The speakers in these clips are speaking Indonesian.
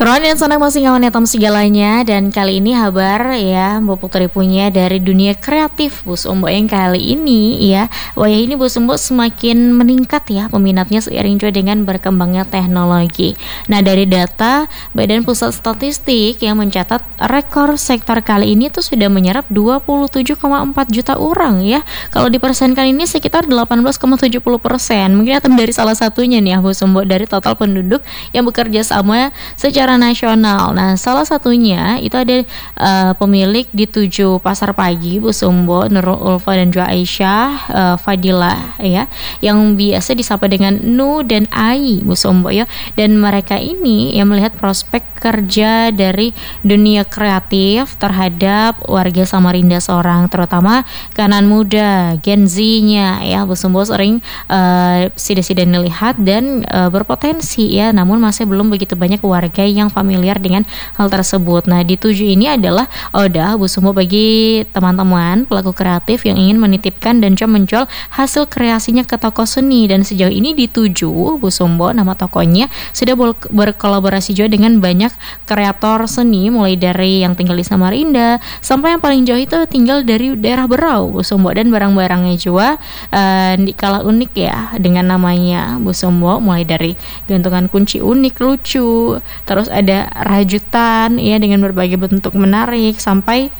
Keren dan senang masih ngawan atom segalanya. Dan kali ini kabar ya Mbak Putri punya dari dunia kreatif Bu Sumbo yang kali ini ya wayah ini Bu Sumbo semakin meningkat ya peminatnya seiring juga dengan berkembangnya teknologi. Nah dari data Badan Pusat Statistik yang mencatat rekor sektor kali ini tuh sudah menyerap 27,4 juta orang ya. Kalau dipersenkan ini sekitar 18,70%. Mungkin atom dari salah satunya nih ya Bu Sumbo dari total penduduk yang bekerja sama secara nasional. Nah, salah satunya itu ada pemilik di 7 pasar pagi Bu Sumbo, Nurul Ulfa dan juga Aisyah Fadilah ya, yang biasa disapa dengan Nu dan Ai Bu Sumbo ya. Dan mereka ini yang melihat prospek kerja dari dunia kreatif terhadap warga Samarinda seorang, terutama kanan muda Gen Z-nya ya Bu Sumbo sering sida-sida dilihat dan berpotensi ya, namun masih belum begitu banyak warga yang familiar dengan hal tersebut. Nah di 7 ini adalah Oda Bu Sumbo bagi teman-teman pelaku kreatif yang ingin menitipkan dan coba menjual hasil kreasinya ke toko seni. Dan sejauh ini di 7 Bu Sumbo nama tokonya sudah berkolaborasi juga dengan banyak kreator seni, mulai dari yang tinggal di Samarinda sampai yang paling jauh itu tinggal dari daerah Berau Bu Sumbo. Dan barang-barangnya juga kalah unik ya dengan namanya Bu Sumbo, mulai dari gantungan kunci unik lucu, terus ada rajutan ya dengan berbagai bentuk menarik, sampai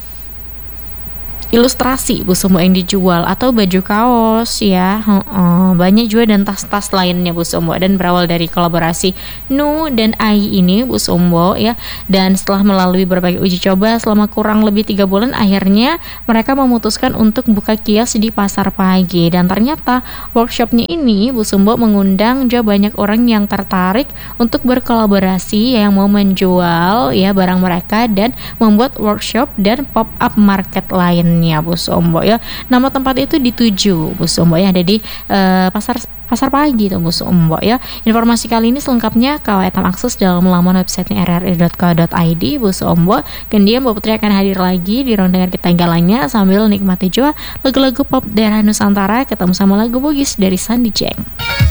ilustrasi Bu Sumbo yang dijual atau baju kaos ya, banyak juga, dan tas-tas lainnya Bu Sumbo. Dan berawal dari kolaborasi Nu dan Ai ini Bu Sumbo ya, dan setelah melalui berbagai uji coba selama kurang lebih 3 bulan, akhirnya mereka memutuskan untuk buka kios di pasar pagi. Dan ternyata workshopnya ini Bu Sumbo mengundang juga banyak orang yang tertarik untuk berkolaborasi yang mau menjual ya barang mereka dan membuat workshop dan pop up market lain Bu Sumbo ya. Nama tempat itu di 7 Bu Sumbo ya, ada di pasar pagi tuh Bu Sumbo ya. Informasi kali ini selengkapnya kau etam akses dalam laman websitenya rri.co.id Bu Sumbo. Kemudian Mbak Putri akan hadir lagi di ruang dengar kita galanya sambil nikmati juga lagu-lagu pop daerah Nusantara, ketemu sama lagu Bugis dari Sandy Jeng.